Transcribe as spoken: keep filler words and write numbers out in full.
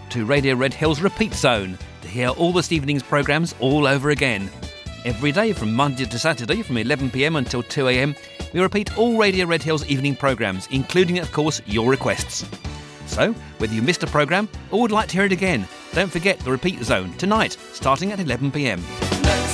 to Radio Red Hill's Repeat Zone to hear all this evening's programmes all over again. Every day from Monday to Saturday from eleven p m until two a m, we repeat all Radio Red Hill's evening programmes, including, of course, your requests. So, whether you missed a programme or would like to hear it again, don't forget the Repeat Zone tonight, starting at eleven p m.